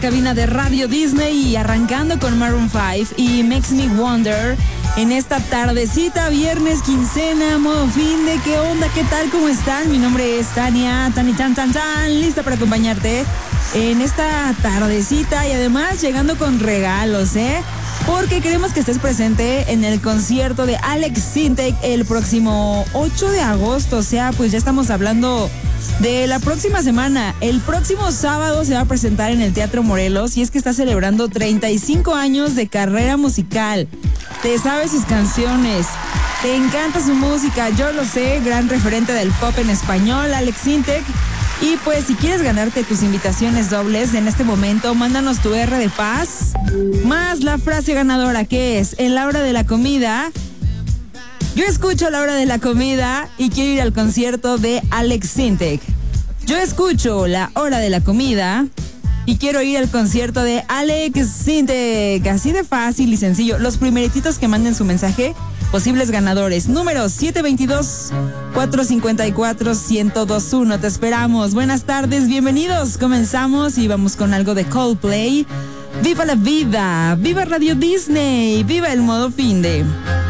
cabina de Radio Disney y arrancando con Maroon 5 y Makes Me Wonder en esta tardecita, viernes, quincena, modo fin de ¿qué onda? ¿Qué tal? ¿Cómo están? Mi nombre es Tania, lista para acompañarte en esta tardecita y además llegando con regalos, porque queremos que estés presente en el concierto de Alex Sintek el próximo 8 de agosto, o sea, pues ya estamos hablando de la próxima semana. El próximo sábado se va a presentar en el Teatro Morelos y es que está celebrando 35 años de carrera musical. Te sabes sus canciones, te encanta su música, yo lo sé, gran referente del pop en español, Alex Sintek. Y pues si quieres ganarte tus invitaciones dobles en este momento, mándanos tu R de paz, más la frase ganadora que es, en la hora de la comida, yo escucho la hora de la comida y quiero ir al concierto de Alex Sintek. Yo escucho la hora de la comida y quiero ir al concierto de Alex Sintek. Así de fácil y sencillo. Los primeritos que manden su mensaje, posibles ganadores. Número 722-454-1021. Te esperamos. Buenas tardes, bienvenidos. Comenzamos y vamos con algo de Coldplay. ¡Viva la vida! ¡Viva Radio Disney! ¡Viva el modo finde!